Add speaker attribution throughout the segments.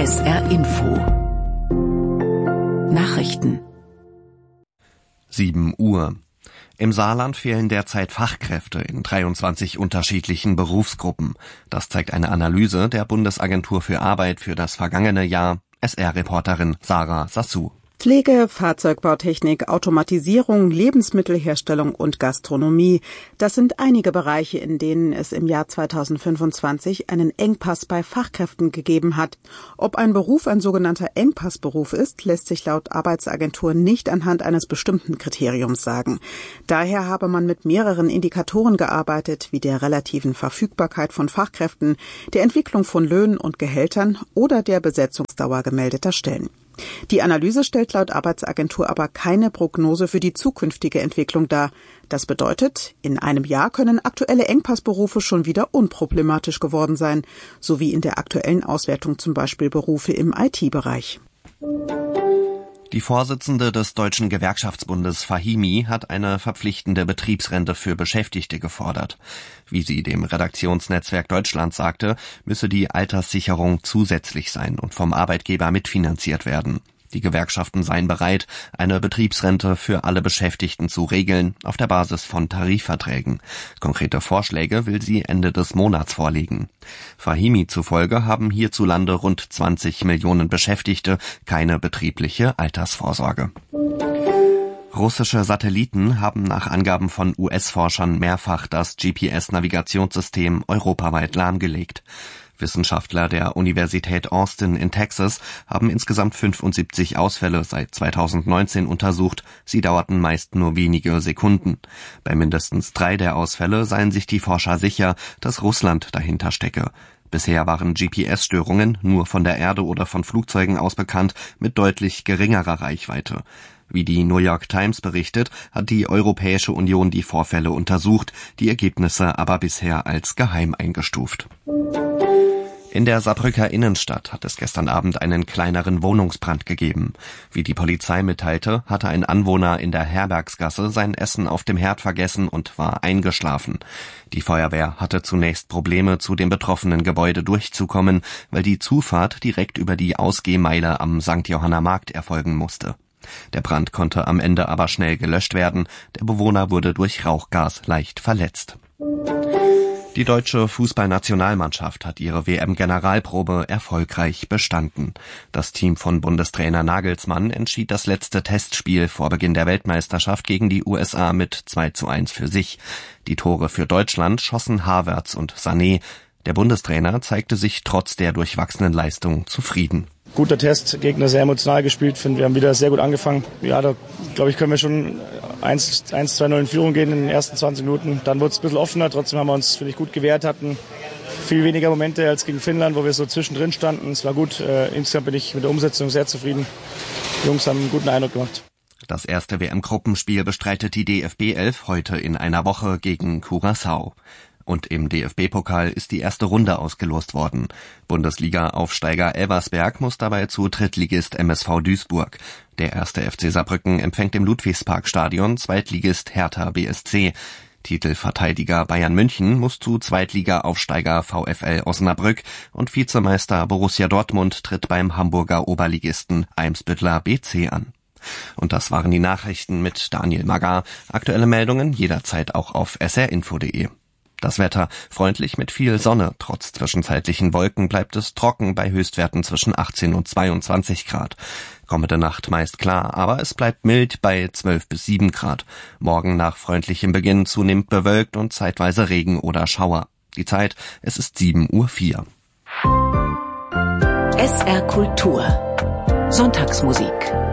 Speaker 1: SR Info Nachrichten
Speaker 2: 7 Uhr. Im Saarland fehlen derzeit Fachkräfte in 23 unterschiedlichen Berufsgruppen. Das zeigt eine Analyse der Bundesagentur für Arbeit für das vergangene Jahr. SR-Reporterin Sarah Sassou.
Speaker 3: Pflege, Fahrzeugbautechnik, Automatisierung, Lebensmittelherstellung und Gastronomie. Das sind einige Bereiche, in denen es im Jahr 2025 einen Engpass bei Fachkräften gegeben hat. Ob ein Beruf ein sogenannter Engpassberuf ist, lässt sich laut Arbeitsagentur nicht anhand eines bestimmten Kriteriums sagen. Daher habe man mit mehreren Indikatoren gearbeitet, wie der relativen Verfügbarkeit von Fachkräften, der Entwicklung von Löhnen und Gehältern oder der Besetzungsdauer gemeldeter Stellen. Die Analyse stellt laut Arbeitsagentur aber keine Prognose für die zukünftige Entwicklung dar. Das bedeutet, in einem Jahr können aktuelle Engpassberufe schon wieder unproblematisch geworden sein, so wie in der aktuellen Auswertung zum Beispiel Berufe im IT-Bereich.
Speaker 2: Die Vorsitzende des Deutschen Gewerkschaftsbundes Fahimi hat eine verpflichtende Betriebsrente für Beschäftigte gefordert. Wie sie dem Redaktionsnetzwerk Deutschland sagte, müsse die Alterssicherung zusätzlich sein und vom Arbeitgeber mitfinanziert werden. Die Gewerkschaften seien bereit, eine Betriebsrente für alle Beschäftigten zu regeln, auf der Basis von Tarifverträgen. Konkrete Vorschläge will sie Ende des Monats vorlegen. Fahimi zufolge haben hierzulande rund 20 Millionen Beschäftigte keine betriebliche Altersvorsorge. Russische Satelliten haben nach Angaben von US-Forschern mehrfach das GPS-Navigationssystem europaweit lahmgelegt. Wissenschaftler der Universität Austin in Texas haben insgesamt 75 Ausfälle seit 2019 untersucht. Sie dauerten meist nur wenige Sekunden. Bei mindestens 3 der Ausfälle seien sich die Forscher sicher, dass Russland dahinter stecke. Bisher waren GPS-Störungen nur von der Erde oder von Flugzeugen aus bekannt, mit deutlich geringerer Reichweite. Wie die New York Times berichtet, hat die Europäische Union die Vorfälle untersucht, die Ergebnisse aber bisher als geheim eingestuft. In der Saarbrücker Innenstadt hat es gestern Abend einen kleineren Wohnungsbrand gegeben. Wie die Polizei mitteilte, hatte ein Anwohner in der Herbergsgasse sein Essen auf dem Herd vergessen und war eingeschlafen. Die Feuerwehr hatte zunächst Probleme, zu dem betroffenen Gebäude durchzukommen, weil die Zufahrt direkt über die Ausgehmeile am St. Johanna Markt erfolgen musste. Der Brand konnte am Ende aber schnell gelöscht werden. Der Bewohner wurde durch Rauchgas leicht verletzt. Die deutsche Fußballnationalmannschaft hat ihre WM-Generalprobe erfolgreich bestanden. Das Team von Bundestrainer Nagelsmann entschied das letzte Testspiel vor Beginn der Weltmeisterschaft gegen die USA mit 2:1 für sich. Die Tore für Deutschland schossen Havertz und Sané. Der Bundestrainer zeigte sich trotz der durchwachsenen Leistung zufrieden.
Speaker 4: Guter Test, Gegner sehr emotional gespielt, finde wir haben wieder sehr gut angefangen. Ja, da glaube ich, können wir schon 1-2-0 in Führung gehen in den ersten 20 Minuten. Dann wurde es ein bisschen offener, trotzdem haben wir uns, finde ich, gut gewehrt, hatten viel weniger Momente als gegen Finnland, wo wir so zwischendrin standen. Es war gut, insgesamt bin ich mit der Umsetzung sehr zufrieden. Die Jungs haben einen guten Eindruck gemacht.
Speaker 2: Das erste WM-Gruppenspiel bestreitet die DFB 11 heute in einer Woche gegen Curaçao. Und im DFB-Pokal ist die erste Runde ausgelost worden. Bundesliga-Aufsteiger Elversberg muss dabei zu Drittligist MSV Duisburg. Der erste FC Saarbrücken empfängt im Ludwigsparkstadion Zweitligist Hertha BSC. Titelverteidiger Bayern München muss zu Zweitliga-Aufsteiger VfL Osnabrück und Vizemeister Borussia Dortmund tritt beim Hamburger Oberligisten Eimsbüttler BC an. Und das waren die Nachrichten mit Daniel Magar. Aktuelle Meldungen jederzeit auch auf srinfo.de. Das Wetter freundlich mit viel Sonne. Trotz zwischenzeitlichen Wolken bleibt es trocken bei Höchstwerten zwischen 18 und 22 Grad. Kommende Nacht meist klar, aber es bleibt mild bei 12 bis 7 Grad. Morgen nach freundlichem Beginn zunehmend bewölkt und zeitweise Regen oder Schauer. Die Zeit, es ist 7:04 Uhr.
Speaker 1: SR Kultur Sonntagsmusik.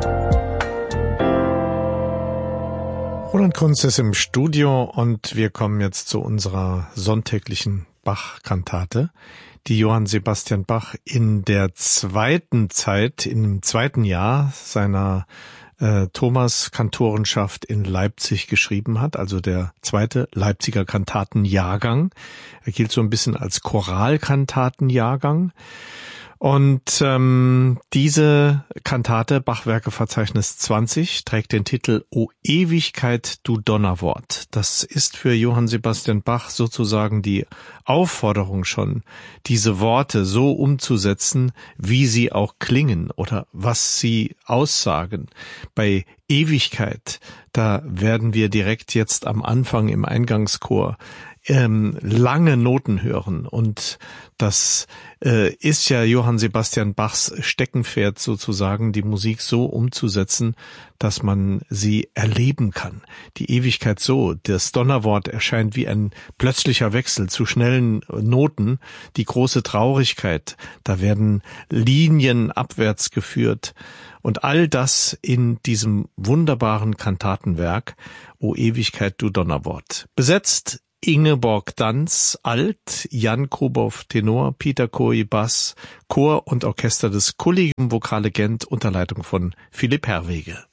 Speaker 5: Roland Kunz ist im Studio und wir kommen jetzt zu unserer sonntäglichen Bach-Kantate, die Johann Sebastian Bach in der zweiten Zeit, im zweiten Jahr seiner Thomas-Kantorenschaft in Leipzig geschrieben hat, also der zweite Leipziger Kantatenjahrgang. Er gilt so ein bisschen als Choralkantatenjahrgang. Und diese Kantate, Bachwerkeverzeichnis 20, trägt den Titel O Ewigkeit, du Donnerwort. Das ist für Johann Sebastian Bach sozusagen die Aufforderung schon, diese Worte so umzusetzen, wie sie auch klingen oder was sie aussagen. Bei Ewigkeit, da werden wir direkt jetzt am Anfang im Eingangschor lange Noten hören, und das ist ja Johann Sebastian Bachs Steckenpferd sozusagen, die Musik so umzusetzen, dass man sie erleben kann. Die Ewigkeit so, das Donnerwort erscheint wie ein plötzlicher Wechsel zu schnellen Noten, die große Traurigkeit, da werden Linien abwärts geführt, und all das in diesem wunderbaren Kantatenwerk O Ewigkeit, du Donnerwort. Besetzt Ingeborg Danz, Alt, Jan Krubow, Tenor, Peter Kohi, Bass, Chor und Orchester des Collegium Vocale Gent unter Leitung von Philipp Herwege.